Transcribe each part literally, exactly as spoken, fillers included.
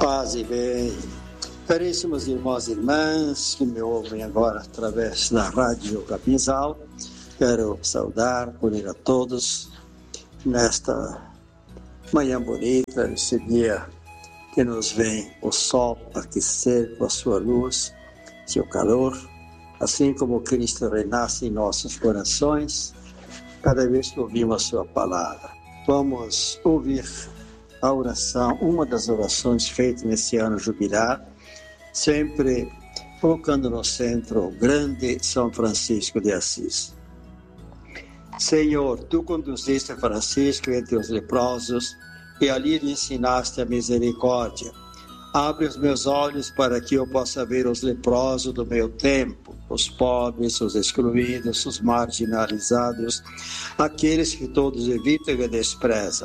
Paz e bem. Caríssimos irmãos e irmãs que me ouvem agora através da Rádio Capinzal, quero saudar, acolher a todos nesta manhã bonita, nesse dia que nos vem o sol aquecer com a sua luz, seu calor, assim como Cristo renasce em nossos corações, cada vez que ouvimos a sua palavra. Vamos ouvir a oração, uma das orações feitas nesse ano jubilar, sempre colocando no centro o grande São Francisco de Assis. Senhor, tu conduziste Francisco entre os leprosos e ali lhe ensinaste a misericórdia. Abre os meus olhos para que eu possa ver os leprosos do meu tempo, os pobres, os excluídos, os marginalizados, aqueles que todos evitam e desprezam.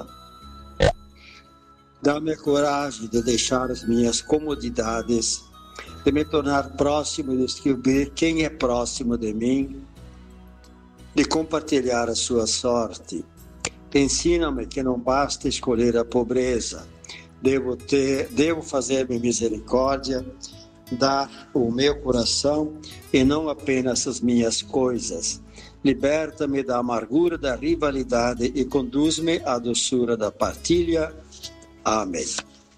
Dá-me a coragem de deixar as minhas comodidades, de me tornar próximo e descobrir quem é próximo de mim, de compartilhar a sua sorte. Ensina-me que não basta escolher a pobreza, devo ter, devo fazer-me misericórdia, dar o meu coração e não apenas as minhas coisas. Liberta-me da amargura da rivalidade e conduz-me à doçura da partilha. Amém.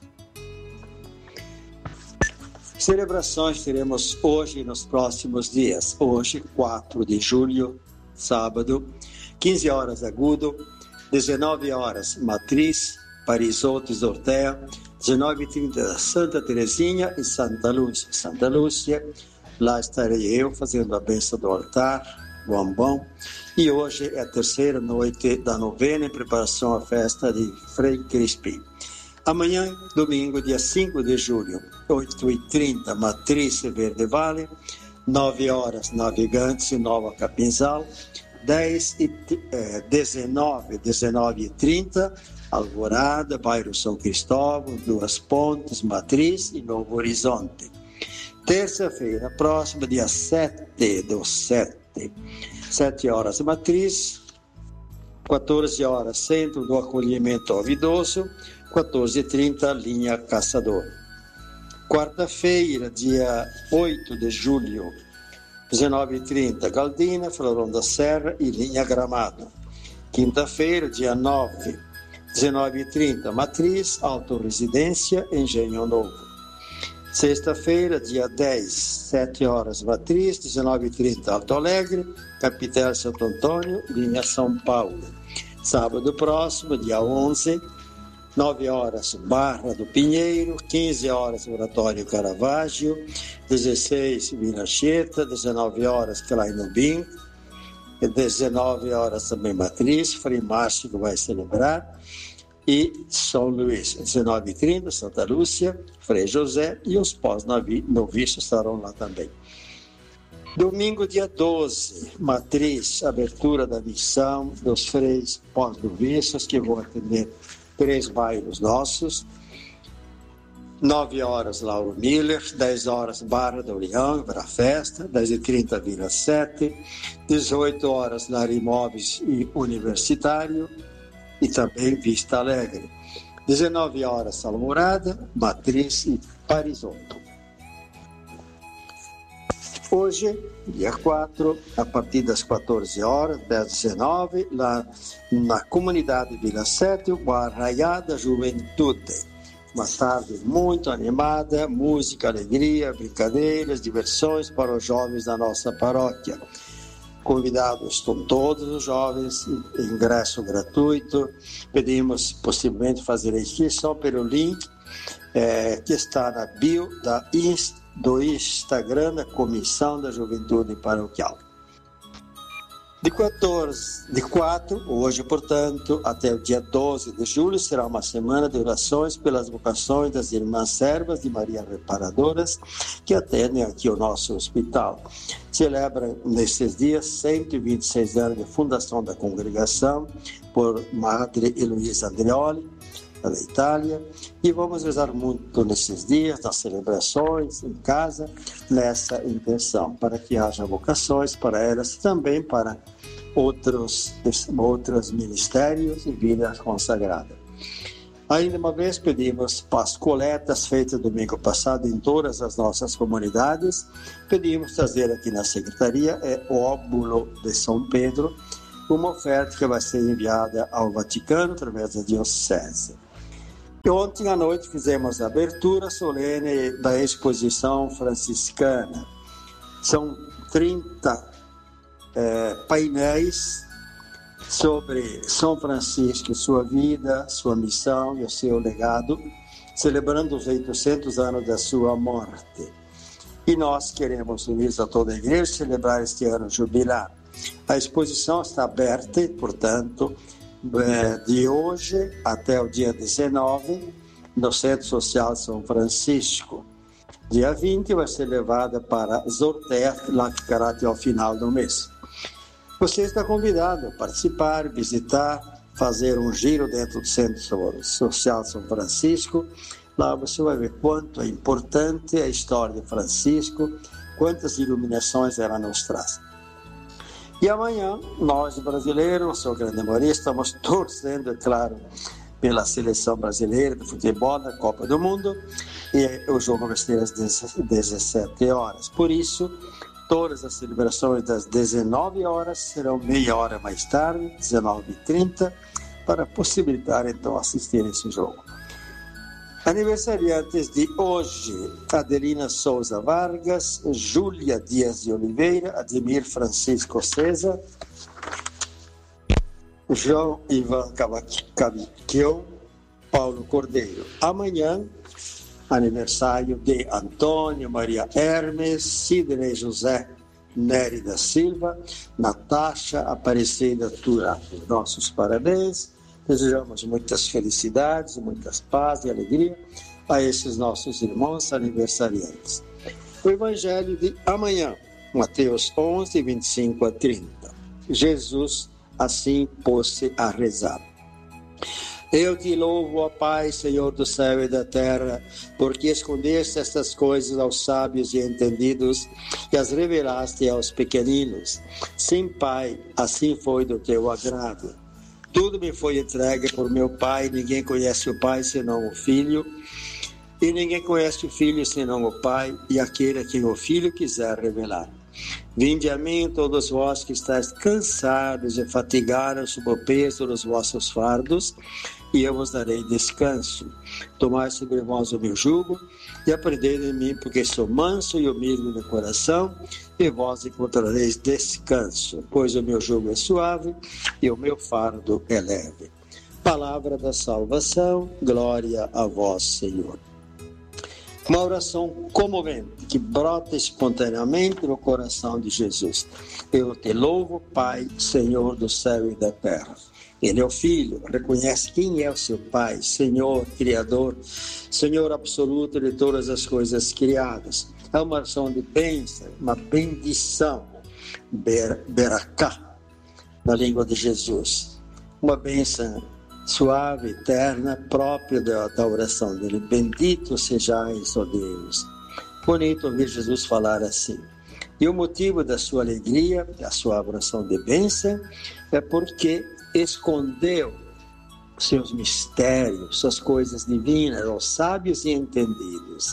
Celebrações teremos hoje e nos próximos dias. Hoje, quatro de julho, sábado, quinze horas agudo, dezenove horas matriz, Parisotto Ortea, dezenove e trinta Santa Teresinha e Santa Lúcia. Santa Lúcia, lá estarei eu fazendo a bênção do altar, o ambão. E hoje é a terceira noite da novena em preparação à festa de Frei Crispim. Amanhã, domingo, dia cinco de julho, oito e trinta, Matriz Verde Vale, nove horas, Navegantes e Nova Capinzal, dez e dezenove, dezenove e trinta, Alvorada, Bairro São Cristóvão, Duas Pontes, Matriz e Novo Horizonte. Terça-feira, próxima, dia sete do sete, sete horas, Matriz, quatorze horas, Centro do Acolhimento ao Idoso, quatorze e trinta, Linha Caçador. Quarta-feira, dia oito de julho, dezenove e trinta, Galdina, Florão da Serra e Linha Gramado. Quinta-feira, dia nove, dezenove e trinta, Matriz, Autorresidência, Engenho Novo. Sexta-feira, dia dez, sete horas, Matriz, dezenove e trinta, Alto Alegre, Capital Santo Antônio, Linha São Paulo. Sábado próximo, dia onze, nove horas, Barra do Pinheiro, quinze horas, Oratório Caravaggio, dezesseis, Vila Cheta, dezenove horas, Clainobim, dezenove horas também Matriz, Frei Márcio vai celebrar, e São Luís, dezenove e trinta, Santa Lúcia, Frei José e os pós-noviços estarão lá também. Domingo, dia doze, Matriz, abertura da missão dos freis pós-noviços que vão atender três bairros nossos. nove horas, Lauro Miller, dez horas, Barra do Leão, para a festa, dez e trinta, Vila sete, dezoito horas, Lar Imóveis e Universitário, e também Vista Alegre. dezenove horas, Alvorada, Matriz e Parisotto. Hoje, dia quatro, a partir das quatorze horas, dez e dezenove, lá na comunidade Vila sete, o Arraiá da Juventude. Uma tarde muito animada, música, alegria, brincadeiras, diversões para os jovens da nossa paróquia. Convidados estão todos os jovens, ingresso gratuito. Pedimos possivelmente fazer a inscrição pelo link é, que está na bio da Insta, do Instagram da Comissão da Juventude Paroquial. De quatorze, de quatro, hoje, portanto, até o dia doze de julho, será uma semana de orações pelas vocações das Irmãs Servas de Maria Reparadoras, que atendem aqui o nosso hospital. Celebra nesses dias cento e vinte e seis anos de fundação da congregação por Madre Heloísa Andreoli, da Itália, e vamos rezar muito nesses dias, nas celebrações, em casa, nessa intenção, para que haja vocações para elas, também para outros, outros ministérios e vida consagrada. Ainda uma vez pedimos para as coletas feitas domingo passado em todas as nossas comunidades, pedimos trazer aqui na secretaria é o óbulo de São Pedro, uma oferta que vai ser enviada ao Vaticano através da Diocese. E ontem à noite fizemos a abertura solene da exposição franciscana. São trinta é, painéis sobre São Francisco, sua vida, sua missão e o seu legado, celebrando os oitocentos anos da sua morte. E nós queremos, unidos a toda a igreja, celebrar este ano jubilar. A exposição está aberta, portanto, de hoje até o dia dezenove, no Centro Social São Francisco. Dia vinte vai ser levada para Zortea, lá ficará até o final do mês. Você está convidado a participar, visitar, fazer um giro dentro do Centro Social São Francisco. Lá você vai ver quanto é importante a história de Francisco, quantas iluminações ela nos traz. E amanhã, nós brasileiros, sou grande maioria, estamos torcendo, é claro, pela seleção brasileira de futebol na Copa do Mundo, e o jogo vai ser às dezessete horas. Por isso, todas as celebrações das dezenove horas serão meia hora mais tarde, dezenove e trinta, para possibilitar então assistir esse jogo. Aniversariantes de hoje: Adelina Souza Vargas, Júlia Dias de Oliveira, Ademir Francisco César, João Ivan Cavaquião, Paulo Cordeiro. Amanhã, aniversário de Antônio Maria Hermes, Sidney José Nery da Silva, Natasha Aparecida Turato. Nossos parabéns. Desejamos muitas felicidades, muitas paz e alegria a esses nossos irmãos aniversariantes. O Evangelho de amanhã, Mateus onze, vinte e cinco a trinta. Jesus assim pôs-se a rezar. Eu te louvo, ó Pai, Senhor do céu e da terra, porque escondeste estas coisas aos sábios e entendidos e as revelaste aos pequeninos. Sim, Pai, assim foi do teu agrado. Tudo me foi entregue por meu Pai, ninguém conhece o Pai senão o Filho, e ninguém conhece o Filho senão o Pai, e aquele a quem o Filho quiser revelar. Vinde a mim, todos vós que estáis cansados e fatigados sob o peso dos vossos fardos, e eu vos darei descanso. Tomai sobre vós o meu jugo, e aprendei de mim, porque sou manso e humilde de coração, e vós encontrareis descanso, pois o meu jugo é suave e o meu fardo é leve. Palavra da salvação, glória a vós, Senhor. Uma oração comovente, que brota espontaneamente no coração de Jesus. Eu te louvo, Pai, Senhor do céu e da terra. Ele é o Filho, reconhece quem é o seu Pai, Senhor, Criador, Senhor absoluto de todas as coisas criadas. É uma oração de bênção, uma bendição, ber, beracá, na língua de Jesus. Uma bênção suave, eterna, própria da, da oração dele. Bendito sejais, ó Deus. Bonito ouvir Jesus falar assim. E o motivo da sua alegria, da sua oração de bênção, é porque escondeu seus mistérios, suas coisas divinas aos sábios e entendidos.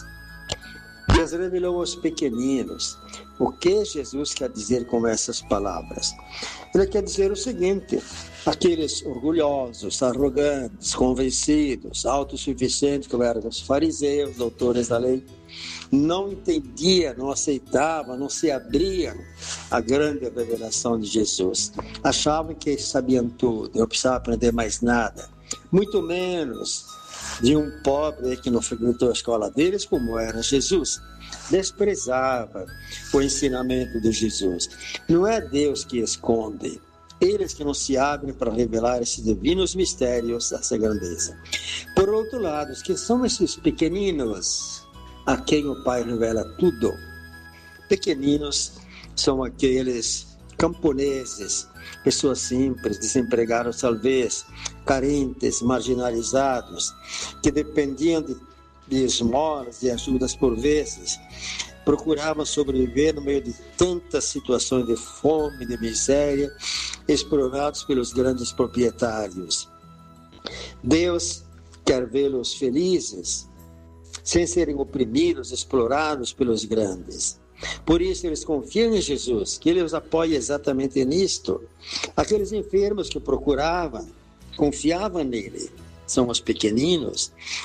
E as revelou aos pequeninos. O que Jesus quer dizer com essas palavras? Ele quer dizer o seguinte: aqueles orgulhosos, arrogantes, convencidos, autossuficientes, como eram os fariseus, doutores da lei, não entendiam, não aceitavam, não se abriam à grande revelação de Jesus. Achavam que sabiam tudo, não precisavam aprender mais nada, muito menos de um pobre que não frequentou a escola deles, como era Jesus. Desprezava o ensinamento de Jesus. Não é Deus que esconde, eles que não se abrem para revelar esses divinos mistérios, essa grandeza. Por outro lado, os que são esses pequeninos, a quem o Pai revela tudo. Pequeninos são aqueles camponeses, pessoas simples, desempregados talvez, carentes, marginalizados, que dependiam de, de esmolas, de ajudas por vezes, procuravam sobreviver no meio de tantas situações de fome, de miséria, explorados pelos grandes proprietários. Deus quer vê-los felizes, sem serem oprimidos, explorados pelos grandes. Por isso eles confiam em Jesus, que Ele os apoia exatamente nisto. Aqueles enfermos que procuravam, confiavam nele, são os pequeninos,